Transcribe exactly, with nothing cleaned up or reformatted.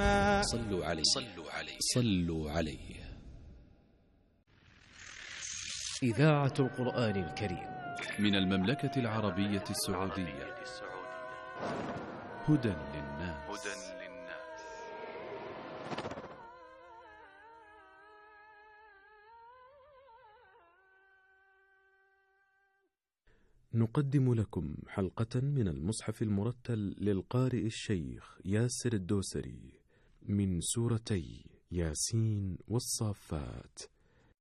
السماء. صلوا عليه صلوا عليه صلوا عليه. إذاعة القرآن الكريم من المملكة العربية السعودية. هدى للناس. نقدم لكم حلقة من المصحف المرتل للقارئ الشيخ ياسر الدوسري من سورتي ياسين والصافات.